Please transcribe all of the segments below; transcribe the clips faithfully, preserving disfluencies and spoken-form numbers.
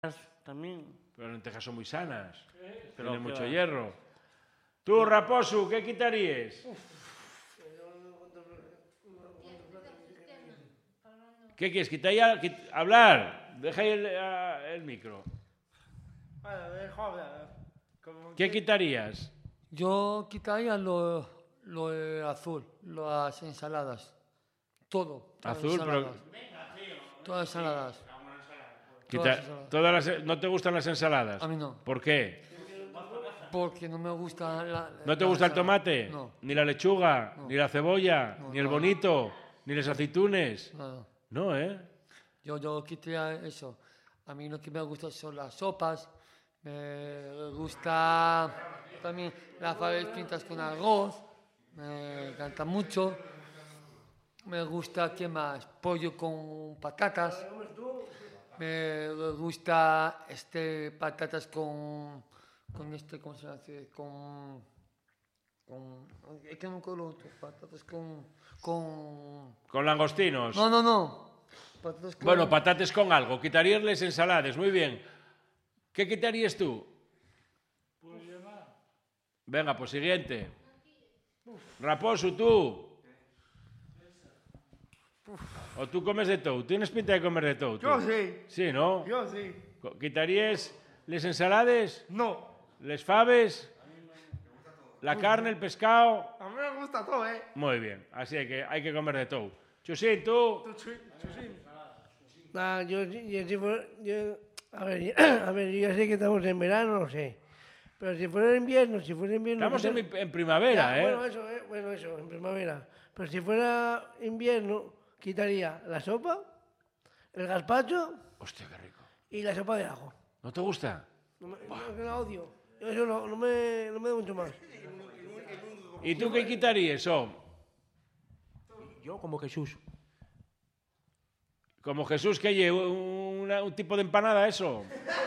también. Pero las lentejas son muy sanas. ¿Eh? Tienen Pero mucho que... hierro. Tú, Raposo, ¿qué quitarías? Uf. ¿Qué quieres? ¿Quitar ya? Quit... ¿Hablar? Deja ahí el, uh, el micro. ¿Qué quitarías? Yo quitaría lo, lo de azul, las ensaladas. Todo. Todas Azul, ensaladas. pero... Todas ensaladas. Quita... Todas ensaladas. Todas las... ¿No te gustan las ensaladas? A mí no. ¿Por qué? Porque no me gusta la... ¿No te la gusta el ensalada. tomate? No. ¿Ni la lechuga? No. ¿Ni la cebolla? No, ¿Ni el no. bonito? ¿Ni los aceitunes? No, no. No, ¿eh? Yo, yo quitaría eso. A mí lo que me gusta son las sopas. Me gusta también las faves pintas con arroz. Me encanta mucho. Me gusta, ¿qué más? Pollo con patatas. Me gusta este, patatas con, con este, ¿cómo se dice? Con, con, es que no me acuerdo, patatas con, con... ¿Con langostinos? No, no, no. Patatas con... Bueno, patates con algo. Quitaríasles ensaladas. Muy bien. ¿Qué quitarías tú? Venga, pues siguiente. Raposo, tú. ¿O tú comes de todo? ¿Tienes pinta de comer de todo? Yo sí. Sí, ¿no? Yo sí. ¿Quitarías les ensaladas? No. ¿Les faves? ¿La carne, el pescado? A mí me gusta todo, ¿eh? Muy bien. Así que hay que comer de todo. Chusín, tú. Nah, yo, yo, si fuera, yo, a ver, a ver, yo ya sé que estamos en verano, no sé. Pero si fuera en invierno, si fuera en invierno... Estamos en, quitar- mi- en primavera, Ya, ¿eh? Bueno, eso, eh, bueno, eso, en primavera. Pero si fuera invierno, quitaría la sopa, el gazpacho Hostia, qué rico. y la sopa de ajo. ¿No te gusta? No, me, no, que la odio. Yo eso no, no, me, no me da mucho más. ¿Y tú qué quitarías, oh? Yo como Jesús. Como Jesús que lleva un, un tipo de empanada, eso.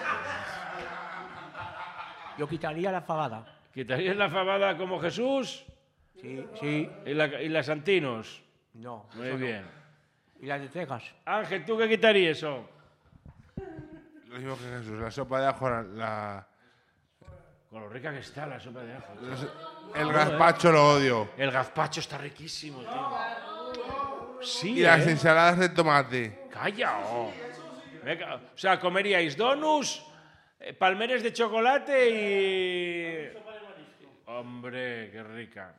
Yo quitaría la fabada. ¿Quitarías la fabada como Jesús? Sí, sí. ¿Y, la, y las santinos? No. Muy eso no. bien. Y las lentejas. Ángel, ¿tú qué quitarías, oh? Lo mismo que Jesús, la sopa de ajo, la, la- Con lo rica que está la sopa de ajo. los- el gazpacho lo odio. El gazpacho está riquísimo, tío. Sí, Y las ¿eh? ensaladas de tomate. Calla, oh. Venga, o sea, comeríais donuts, eh, palmeres de chocolate y... Hombre, qué rica.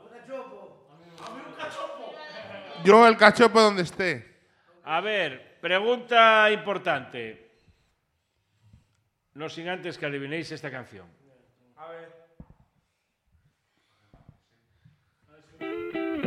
Yo el cachopo donde esté. A ver, pregunta importante. No sin antes que adivinéis esta canción. A ver.